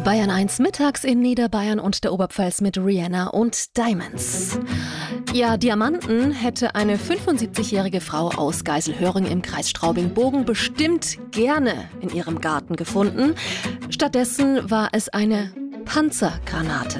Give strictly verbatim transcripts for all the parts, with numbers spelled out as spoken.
Bayern eins mittags in Niederbayern und der Oberpfalz mit Rihanna und Diamonds. Ja, Diamanten hätte eine fünfundsiebzigjährige Frau aus Geiselhöring im Kreis Straubing-Bogen bestimmt gerne in ihrem Garten gefunden. Stattdessen war es eine Panzergranate.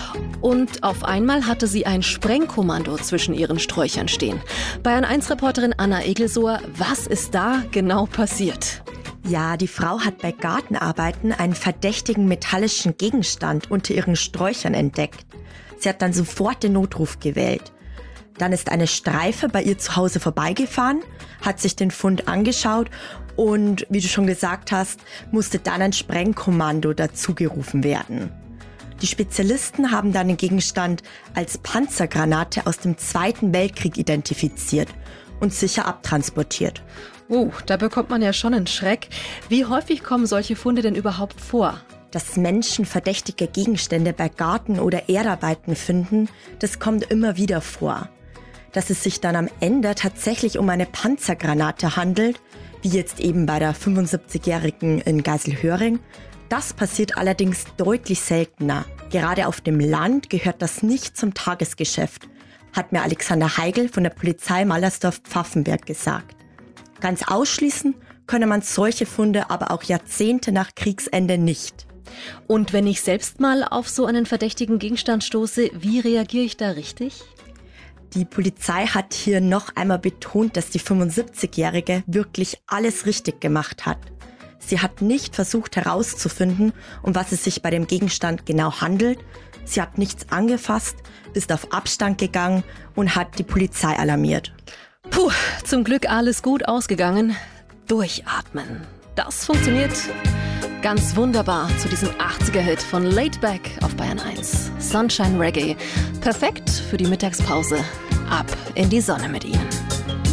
Und auf einmal hatte sie ein Sprengkommando zwischen ihren Sträuchern stehen. Bayern eins Reporterin Anna Egelsohr, was ist da genau passiert? Ja, die Frau hat bei Gartenarbeiten einen verdächtigen metallischen Gegenstand unter ihren Sträuchern entdeckt. Sie hat dann sofort den Notruf gewählt. Dann ist eine Streife bei ihr zu Hause vorbeigefahren, hat sich den Fund angeschaut und, wie du schon gesagt hast, musste dann ein Sprengkommando dazugerufen werden. Die Spezialisten haben dann den Gegenstand als Panzergranate aus dem Zweiten Weltkrieg identifiziert und sicher abtransportiert. Uh, da bekommt man ja schon einen Schreck. Wie häufig kommen solche Funde denn überhaupt vor? Dass Menschen verdächtige Gegenstände bei Garten- oder Erdarbeiten finden, das kommt immer wieder vor. Dass es sich dann am Ende tatsächlich um eine Panzergranate handelt, wie jetzt eben bei der fünfundsiebzigjährigen in Geiselhöring, das passiert allerdings deutlich seltener. Gerade auf dem Land gehört das nicht zum Tagesgeschäft, hat mir Alexander Heigl von der Polizei Mallersdorf-Pfaffenberg gesagt. Ganz ausschließen könne man solche Funde aber auch Jahrzehnte nach Kriegsende nicht. Und wenn ich selbst mal auf so einen verdächtigen Gegenstand stoße, wie reagiere ich da richtig? Die Polizei hat hier noch einmal betont, dass die fünfundsiebzigjährige wirklich alles richtig gemacht hat. Sie hat nicht versucht herauszufinden, um was es sich bei dem Gegenstand genau handelt. Sie hat nichts angefasst, ist auf Abstand gegangen und hat die Polizei alarmiert. Puh, zum Glück alles gut ausgegangen. Durchatmen. Das funktioniert ganz wunderbar zu diesem achtziger-Hit von Laid Back auf Bayern eins. Sunshine Reggae. Perfekt für die Mittagspause. Ab in die Sonne mit Ihnen.